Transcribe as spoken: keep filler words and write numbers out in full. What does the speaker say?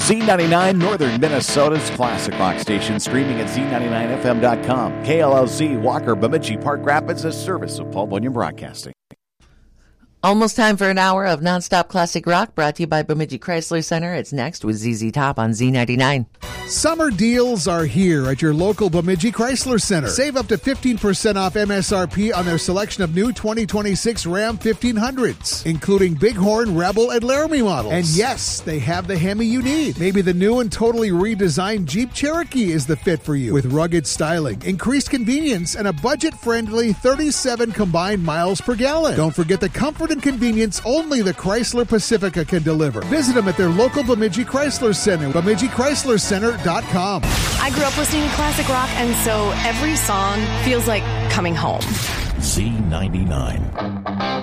Z ninety-nine, Northern Minnesota's classic rock station, streaming at Z ninety-nine F M dot com. K L L Z, Walker, Bemidji, Park Rapids, a service of Paul Bunyan Broadcasting. Almost time for an hour of nonstop classic rock brought to you by Bemidji Chrysler Center. It's next with Z Z Top on Z ninety-nine. Summer deals are here at your local Bemidji Chrysler Center. Save up to fifteen percent off M S R P on their selection of new twenty twenty-six Ram fifteen hundreds, including Bighorn, Rebel, and Laramie models. And yes, they have the Hemi you need. Maybe the new and totally redesigned Jeep Cherokee is the fit for you, with rugged styling, increased convenience, and a budget-friendly thirty-seven combined miles per gallon. Don't forget the comfort and convenience only the Chrysler Pacifica can deliver. Visit them at their local Bemidji Chrysler Center, Bemidji Chrysler Center dot com. I grew up listening to classic rock, and so every song feels like coming home. Z ninety-nine.